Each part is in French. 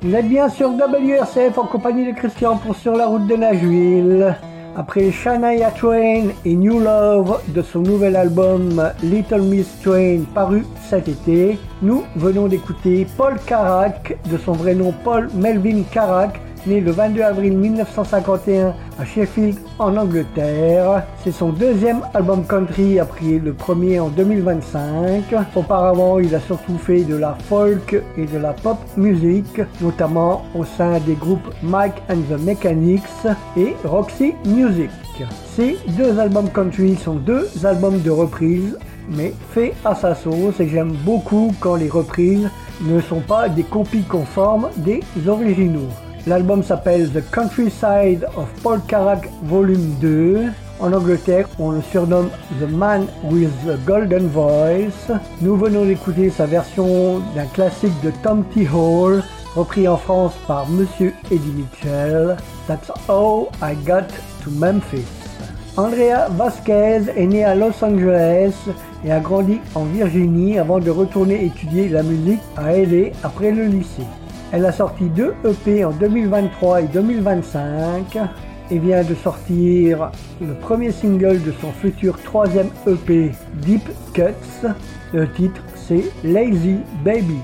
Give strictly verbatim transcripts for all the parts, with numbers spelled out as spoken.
Vous êtes bien sur W R C F en compagnie de Christian pour Sur la route de Nashville. Après Shania Twain et New Love de son nouvel album Little Miss Twain paru cet été, nous venons d'écouter Paul Carrack, de son vrai nom Paul Melvin Carrack, né le vingt-deux avril mille neuf cent cinquante et un à Sheffield en Angleterre. C'est son deuxième album country après le premier en deux mille vingt-cinq. Auparavant, il a surtout fait de la folk et de la pop music, notamment au sein des groupes Mike and the Mechanics et Roxy Music. Ces deux albums country sont deux albums de reprise, mais faits à sa sauce, et j'aime beaucoup quand les reprises ne sont pas des copies conformes des originaux. L'album s'appelle The Countryside of Paul Carrack Volume deux. En Angleterre, on le surnomme The Man with the Golden Voice. Nous venons d'écouter sa version d'un classique de Tom T. Hall, repris en France par Monsieur Eddie Mitchell. That's How I Got to Memphis. Andrea Vasquez est née à Los Angeles et a grandi en Virginie avant de retourner étudier la musique à L A après le lycée. Elle a sorti deux E P en deux mille vingt-trois et deux mille vingt-cinq et vient de sortir le premier single de son futur troisième E P Deep Cuts. Le titre c'est Lazy Baby.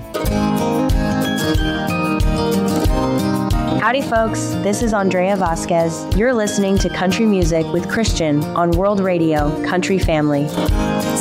Howdy folks, this is Andrea Vasquez. You're listening to Country Music with Christian on World Radio, Country Family.